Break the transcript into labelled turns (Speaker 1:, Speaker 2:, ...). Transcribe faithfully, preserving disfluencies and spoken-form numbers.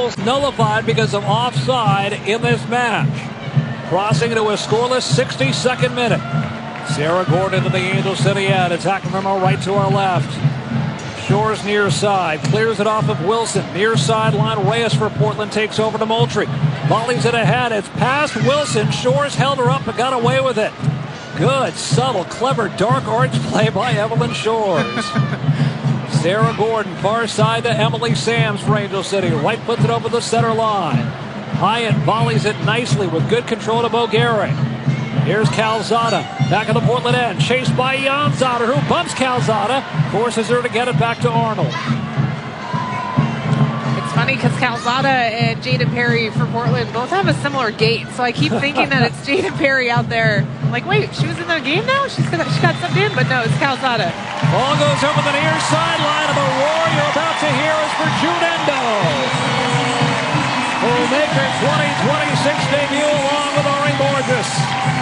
Speaker 1: Angels nullified because of offside in this match. Crossing into a scoreless sixty-second minute. Sarah Gordon to the Angel City ad. Attacking from our right to our left. Shores near side. Clears it off of Wilson. Near sideline. Reyes for Portland takes over to Moultrie. Volleys it ahead. It's past Wilson. Shores held her up but got away with it. Good, subtle, clever, dark arts play by Evelyn Shores. Sarah Gordon, far side to Emily Sams for Angel City. Right puts it over the center line. Hyatt volleys it nicely with good control to Bogueri. Here's Calzada, back at the Portland end. Chased by Janzada, who bumps Calzada. Forces her to get it back to Arnold.
Speaker 2: It's funny because Calzada and Jaden Perry for Portland both have a similar gait. So I keep thinking that it's Jaden Perry out there. I'm like, wait, she was in the game now? She's got, she got subbed in? But no, it's Calzada.
Speaker 1: Ball goes over the near sideline, and the roar you're about to hear is for June Endo, who will make her twenty twenty-six debut along with Ari Borges.